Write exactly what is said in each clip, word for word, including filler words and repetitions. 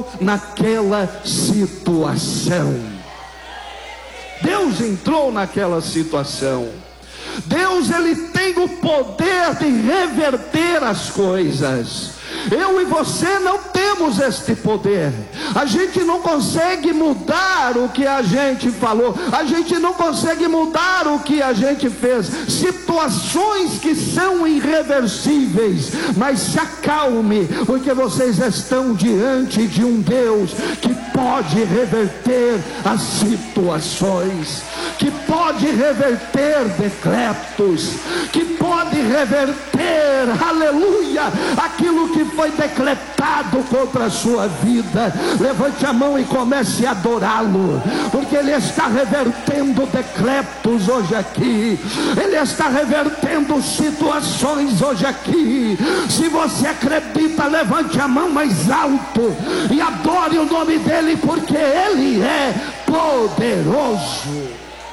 naquela situação. Deus entrou naquela situação. Deus, ele tem o poder de reverter as coisas. Eu e você não temos este poder. A gente não consegue mudar o que a gente falou. A gente não consegue mudar o que a gente fez. Situações que são irreversíveis. Mas se acalme, porque vocês estão diante de um Deus que pode reverter as situações, que pode reverter decretos, que pode reverter, aleluia, aquilo que foi decretado contra a sua vida. Levante a mão e comece a adorá-lo, porque ele está revertendo decretos hoje aqui, ele está revertendo situações hoje aqui. Se você acredita, levante a mão mais alto e adore o nome dele, porque ele é poderoso.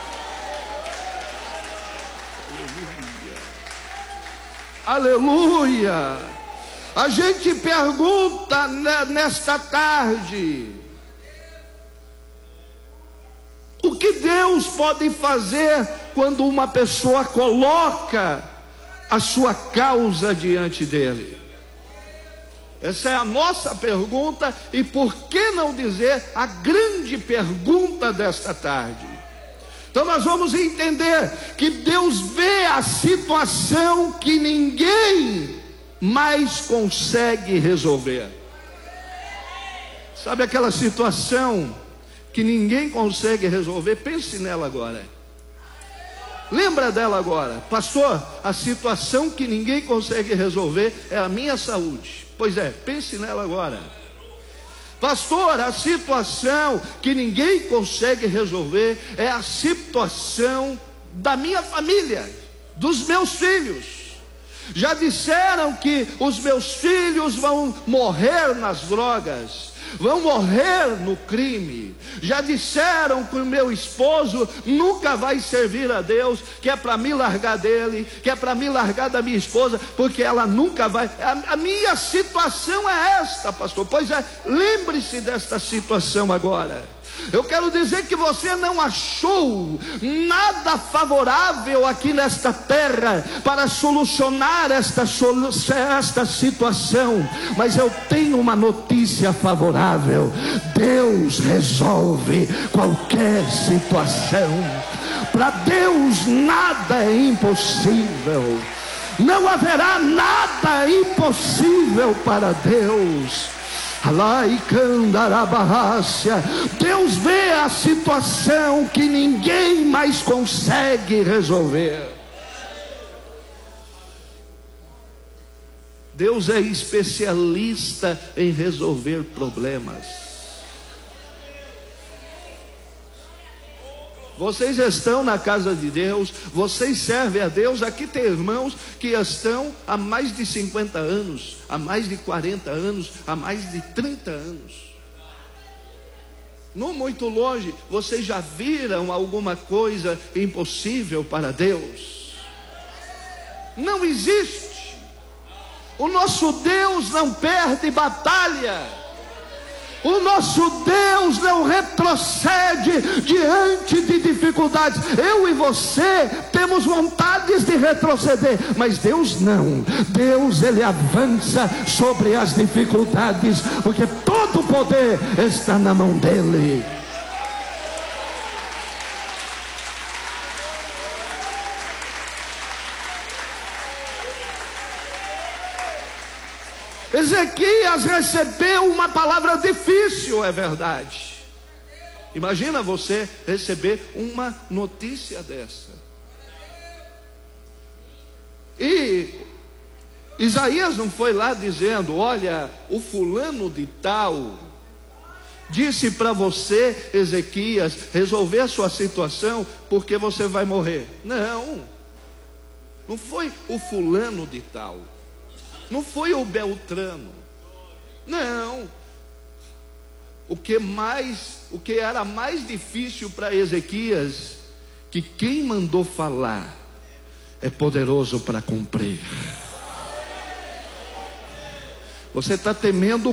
Aleluia. A gente pergunta nesta tarde: o que Deus pode fazer quando uma pessoa coloca a sua causa diante dele? Essa é a nossa pergunta, e por que não dizer a grande pergunta desta tarde? Então nós vamos entender que Deus vê a situação que ninguém mais consegue resolver. Sabe aquela situação que ninguém consegue resolver? Pense nela agora. Lembra dela agora. Pastor, a situação que ninguém consegue resolver é a minha saúde. Pois é, pense nela agora. Pastor, a situação que ninguém consegue resolver é a situação da minha família, dos meus filhos. Já disseram que os meus filhos vão morrer nas drogas, vão morrer no crime. Já disseram que o meu esposo nunca vai servir a Deus, que é para me largar dele, que é para me largar da minha esposa, porque ela nunca vai. A, a minha situação é esta, pastor. Pois é, lembre-se desta situação agora. Eu quero dizer que você não achou nada favorável aqui nesta terra para solucionar esta, esta situação, mas eu tenho uma notícia favorável: Deus resolve qualquer situação. Para Deus nada é impossível. Não haverá nada impossível para Deus. Deus vê a situação que ninguém mais consegue resolver. Deus é especialista em resolver problemas. Vocês estão na casa de Deus, vocês servem a Deus. Aqui tem irmãos que estão há mais de cinquenta anos, há mais de quarenta anos, há mais de trinta anos. Não muito longe, vocês já viram alguma coisa impossível para Deus? Não existe. O nosso Deus não perde batalha. O nosso Deus não retrocede diante de dificuldades. Eu e você temos vontades de retroceder, mas Deus não. Deus, ele avança sobre as dificuldades, porque todo o poder está na mão dele. Ezequias recebeu uma palavra difícil, é verdade. Imagina você receber uma notícia dessa. E Isaías não foi lá dizendo: olha, o fulano de tal disse para você, Ezequias, resolver a sua situação, porque você vai morrer. Não, não foi o fulano de tal, não foi o Beltrano. Não. O que mais, o que era mais difícil para Ezequias, que quem mandou falar é poderoso para cumprir. Você está temendo